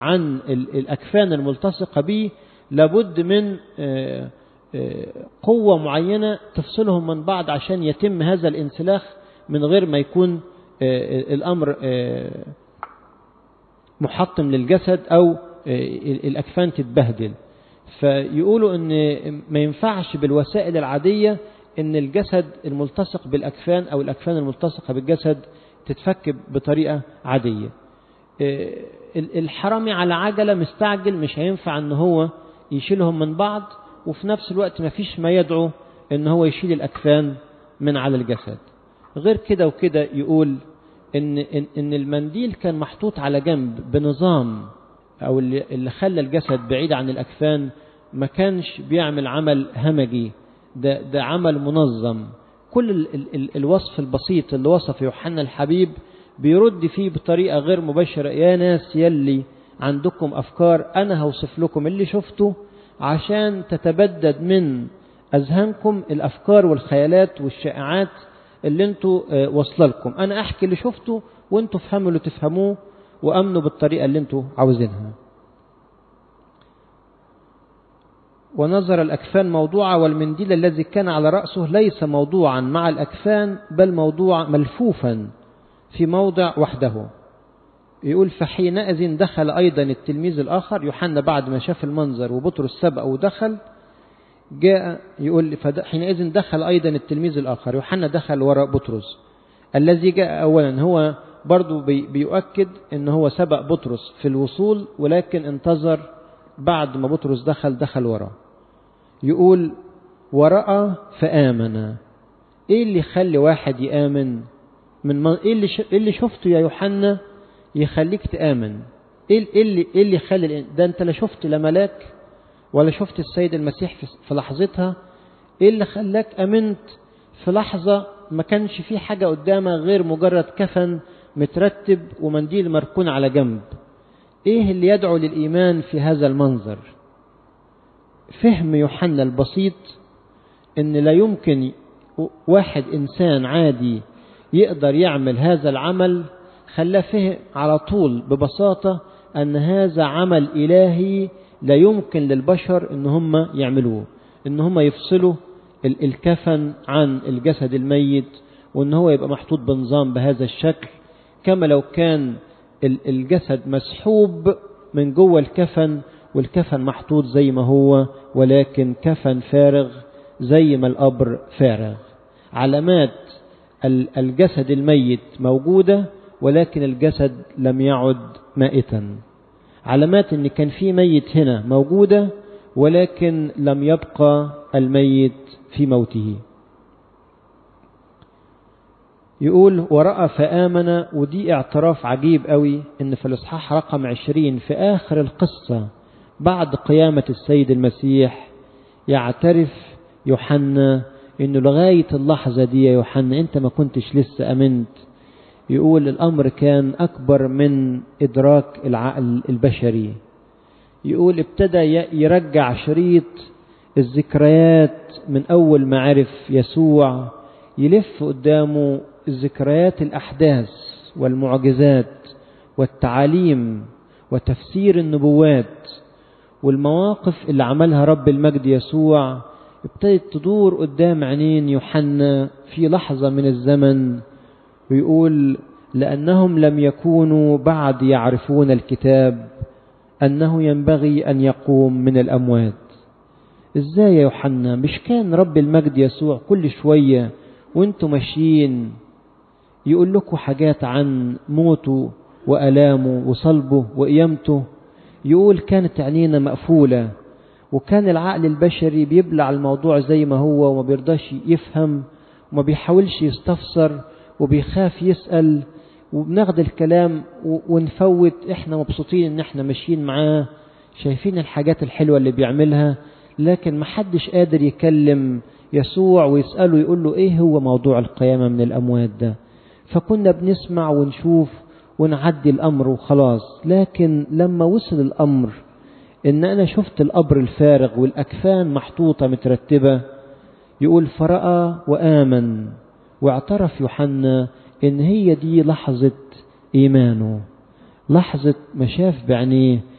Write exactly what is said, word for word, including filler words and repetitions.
عن الأكفان الملتصقة به لابد من قوة معينة تفصلهم من بعض عشان يتم هذا الانسلاخ من غير ما يكون الأمر محطم للجسد أو الأكفان تتبهدل. فيقولوا أن ما ينفعش بالوسائل العادية أن الجسد الملتصق بالأكفان أو الأكفان الملتصقة بالجسد تتفك بطريقة عادية. الحرامي على عجلة مستعجل مش هينفع أن هو يشيلهم من بعض، وفي نفس الوقت ما فيش ما يدعو أن هو يشيل الأكفان من على الجسد. غير كده وكده يقول إن, إن, إن المنديل كان محطوط على جنب بنظام، أو اللي, اللي خلى الجسد بعيد عن الأكفان ما كانش بيعمل عمل همجي، ده, ده عمل منظم. كل ال, ال, ال, الوصف البسيط اللي وصف يوحنا الحبيب بيرد فيه بطريقة غير مباشرة. يا ناس يلي عندكم أفكار، أنا هوصف لكم اللي شفته عشان تتبدد من أذهانكم الأفكار والخيالات والشائعات اللي انتوا وصل لكم. أنا أحكي اللي شفته وانتوا فهموا اللي تفهموه وأمنوا بالطريقة اللي انتوا عاوزينها. ونظر الأكفان موضوعة، والمنديل الذي كان على رأسه ليس موضوعا مع الأكفان بل موضوع ملفوفا في موضع وحده. يقول فحينئذ دخل أيضا التلميذ الآخر. يوحنا بعد ما شاف المنظر وبطرس سبق ودخل جاء يقول حينئذ دخل أيضا التلميذ الآخر. يوحنا دخل وراء بطرس الذي جاء أولا. هو برضو بيؤكد أن هو سبق بطرس في الوصول، ولكن انتظر بعد ما بطرس دخل دخل وراء. يقول ورأى فآمن. إيه اللي يخلي واحد يآمن؟ من إيه اللي إيه اللي شفته يا يوحنا يخليك تآمن؟ إيه اللي إيه اللي يخلي ده؟ أنت لا شفت لا ملاك ولا شفت السيد المسيح في لحظتها. إيه اللي خلاك أمنت في لحظة ما كانش فيه حاجة قدامك غير مجرد كفن مترتب ومنديل مركون على جنب؟ إيه اللي يدعو للإيمان في هذا المنظر؟ فهم يوحنا البسيط إن لا يمكن واحد إنسان عادي يقدر يعمل هذا العمل، خلاه فهم على طول ببساطة أن هذا عمل إلهي لا يمكن للبشر إن هم يعملوه، إن هم يفصلوا الكفن عن الجسد الميت، وإن هو يبقى محطوط بنظام بهذا الشكل، كما لو كان الجسد مسحوب من جوه الكفن والكفن محطوط زي ما هو، ولكن كفن فارغ زي ما القبر فارغ. علامات الجسد الميت موجودة ولكن الجسد لم يعد مائتا. علامات ان كان في ميت هنا موجودة ولكن لم يبقى الميت في موته. يقول ورأى فآمن. ودي اعتراف عجيب قوي ان في الاصحاح رقم عشرين في آخر القصة بعد قيامة السيد المسيح يعترف يوحنا انه لغاية اللحظة دي يا يوحنا انت ما كنتش لسه امنت. يقول الامر كان اكبر من ادراك العقل البشري. يقول ابتدى يرجع شريط الذكريات من اول ما عرف يسوع، يلف قدامه الذكريات الاحداث والمعجزات والتعاليم وتفسير النبوات والمواقف اللي عملها رب المجد يسوع. ابتدت تدور قدام عينين يوحنا في لحظة من الزمن، ويقول لأنهم لم يكونوا بعد يعرفون الكتاب أنه ينبغي أن يقوم من الأموات. إزاي يا يوحنا؟ مش كان رب المجد يسوع كل شوية وانتوا ماشيين يقول لكم حاجات عن موته وألامه وصلبه وقيامته؟ يقول كانت عينينا مقفولة، وكان العقل البشري بيبلع الموضوع زي ما هو وما بيرضاش يفهم وما بيحاولش يستفسر وبيخاف يسأل، وبناخد الكلام ونفوت. احنا مبسوطين ان احنا ماشيين معاه شايفين الحاجات الحلوة اللي بيعملها، لكن محدش قادر يكلم يسوع ويسأله يقول له ايه هو موضوع القيامة من الأموات ده. فكنا بنسمع ونشوف ونعدي الأمر وخلاص. لكن لما وصل الأمر إن أنا شفت القبر الفارغ والأكفان محطوطة مترتبة، يقول فرأى وآمن. واعترف يوحنا إن هي دي لحظة إيمانه، لحظة ما شاف بعينيه